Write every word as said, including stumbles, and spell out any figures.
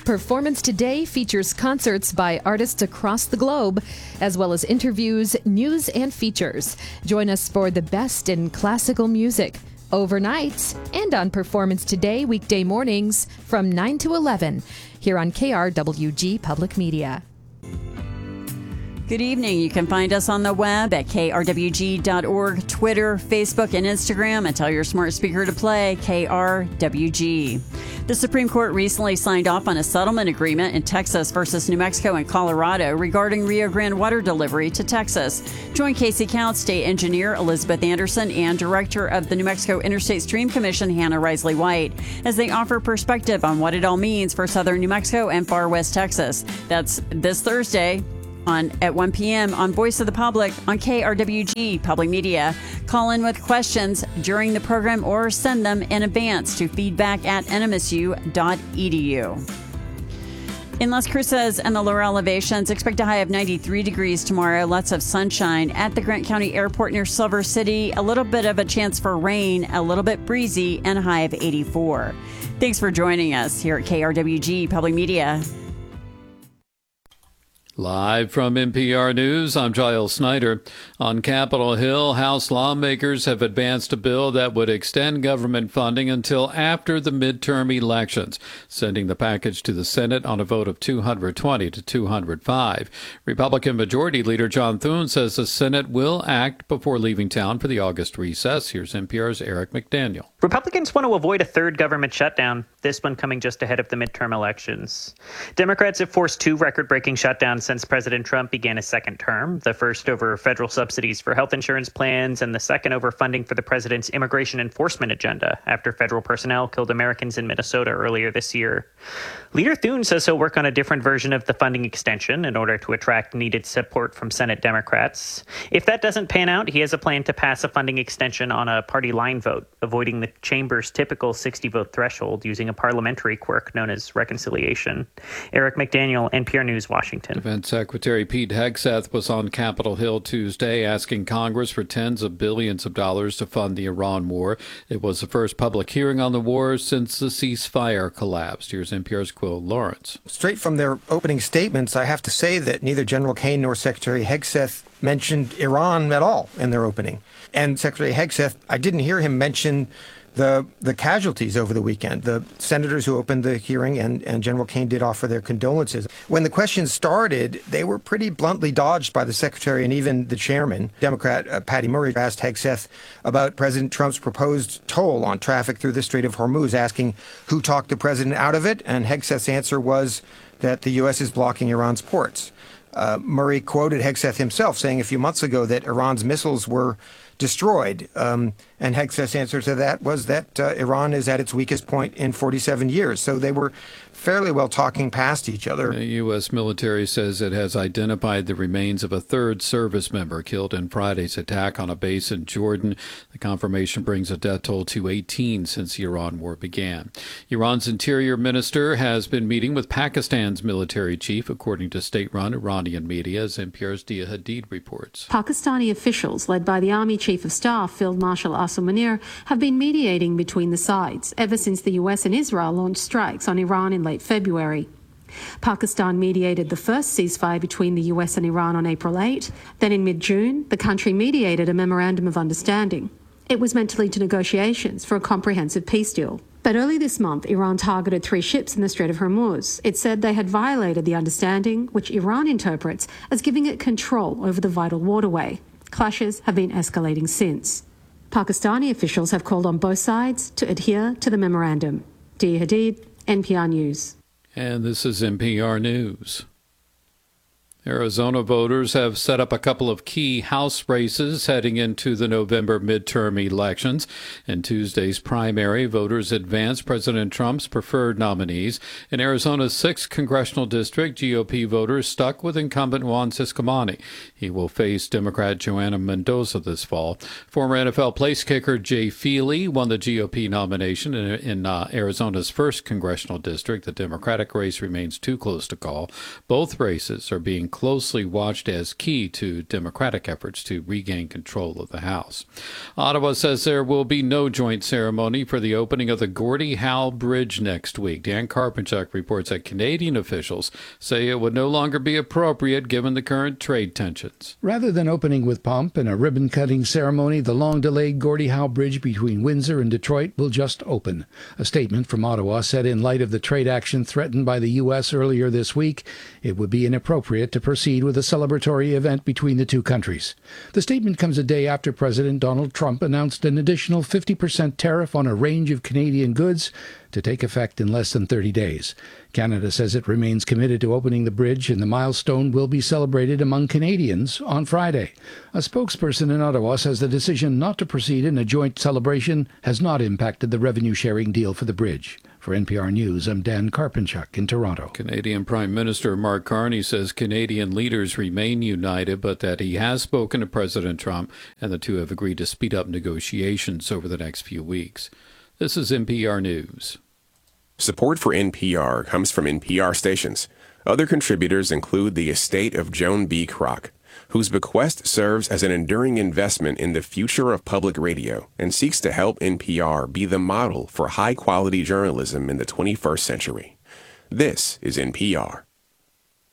Performance Today features concerts by artists across the globe, as well as interviews, news, and features. Join us for the best in classical music, overnights, and on Performance Today weekday mornings from nine to eleven here on K R W G Public Media. Good evening. You can find us on the web at K R W G dot org, Twitter, Facebook, and Instagram, and tell your smart speaker to play K R W G. The Supreme Court recently signed off on a settlement agreement in Texas versus New Mexico and Colorado regarding Rio Grande water delivery to Texas. Join Casey Count, State Engineer Elizabeth Anderson, and Director of the New Mexico Interstate Stream Commission, Hannah Risley White, as they offer perspective on what it all means for southern New Mexico and far west Texas. That's this Thursday on at one p.m. on Voice of the Public on K R W G Public Media. Call in with questions during the program or send them in advance to feedback at n m s u dot e d u. In Las Cruces and the lower elevations, expect a high of ninety-three degrees tomorrow. Lots of sunshine at the Grant County Airport near Silver City. A little bit of a chance for rain, a little bit breezy, and a high of eighty-four. Thanks for joining us here at K R W G Public Media. Live from N P R News, I'm Giles Snyder. On Capitol Hill, House lawmakers have advanced a bill that would extend government funding until after the midterm elections, sending the package to the Senate on a vote of two hundred twenty to two hundred five. Republican Majority Leader John Thune says the Senate will act before leaving town for the August recess. Here's N P R's Eric McDaniel. Republicans want to avoid a third government shutdown, this one coming just ahead of the midterm elections. Democrats have forced two record-breaking shutdowns since President Trump began his second term, the first over federal subsidies for health insurance plans and the second over funding for the president's immigration enforcement agenda after federal personnel killed Americans in Minnesota earlier this year. Leader Thune says he'll work on a different version of the funding extension in order to attract needed support from Senate Democrats. If that doesn't pan out, he has a plan to pass a funding extension on a party line vote, avoiding the chamber's typical sixty-vote threshold using a parliamentary quirk known as reconciliation. Eric McDaniel, N P R News, Washington. Defense Secretary Pete Hegseth was on Capitol Hill Tuesday asking Congress for tens of billions of dollars to fund the Iran war. It was the first public hearing on the war since the ceasefire collapsed. Here's N P R's Quill Lawrence. Straight from their opening statements, I have to say that neither General Kaine nor Secretary Hegseth mentioned Iran at all in their opening. And Secretary Hegseth, I didn't hear him mention the the casualties over the weekend. The senators who opened the hearing and, and General Kaine did offer their condolences. When the questions started, they were pretty bluntly dodged by the secretary and even the chairman. Democrat uh, Patty Murray asked Hegseth about President Trump's proposed toll on traffic through the Strait of Hormuz, asking who talked the president out of it. And Hegseth's answer was that the U S is blocking Iran's ports. Uh, Murray quoted Hegseth himself saying a few months ago that Iran's missiles were destroyed. Um, and Hegseth's answer to that was that uh, Iran is at its weakest point in forty-seven years. So they were fairly well talking past each other. The U S military says it has identified the remains of a third service member killed in Friday's attack on a base in Jordan. The confirmation brings a death toll to eighteen since the Iran war began. Iran's interior minister has been meeting with Pakistan's military chief, according to state-run Iranian media, as N P R's Dia Hadid reports. Pakistani officials, led by the Army Chief of Staff, Field Marshal Asim Munir, have been mediating between the sides ever since the U S and Israel launched strikes on Iran in late February. Pakistan mediated the first ceasefire between the U S and Iran on April eighth. Then in mid-June, the country mediated a memorandum of understanding. It was meant to lead to negotiations for a comprehensive peace deal. But early this month, Iran targeted three ships in the Strait of Hormuz. It said they had violated the understanding, which Iran interprets as giving it control over the vital waterway. Clashes have been escalating since. Pakistani officials have called on both sides to adhere to the memorandum. Dia Hadid, N P R News. And this is N P R News. Arizona voters have set up a couple of key House races heading into the November midterm elections. In Tuesday's primary, voters advanced President Trump's preferred nominees. In Arizona's sixth congressional district, G O P voters stuck with incumbent Juan Ciscomani. He will face Democrat Joanna Mendoza this fall. Former N F L place kicker Jay Feely won the G O P nomination in, in uh, Arizona's first congressional district. The Democratic race remains too close to call. Both races are being closely watched as key to Democratic efforts to regain control of the House. Ottawa says there will be no joint ceremony for the opening of the Gordie Howe Bridge next week. Dan Karpenchuk reports that Canadian officials say it would no longer be appropriate given the current trade tensions. Rather than opening with pomp and a ribbon-cutting ceremony, the long-delayed Gordie Howe Bridge between Windsor and Detroit will just open. A statement from Ottawa said in light of the trade action threatened by the U S earlier this week, it would be inappropriate to proceed with a celebratory event between the two countries. The statement comes a day after President Donald Trump announced an additional fifty percent tariff on a range of Canadian goods to take effect in less than thirty days. Canada says it remains committed to opening the bridge, and the milestone will be celebrated among Canadians on Friday. A spokesperson in Ottawa says the decision not to proceed in a joint celebration has not impacted the revenue-sharing deal for the bridge. For N P R News, I'm Dan Karpenchuk in Toronto. Canadian Prime Minister Mark Carney says Canadian leaders remain united, but that he has spoken to President Trump, and the two have agreed to speed up negotiations over the next few weeks. This is N P R News. Support for N P R comes from N P R stations. Other contributors include the estate of Joan B. Kroc, whose bequest serves as an enduring investment in the future of public radio and seeks to help N P R be the model for high-quality journalism in the twenty-first century. This is N P R.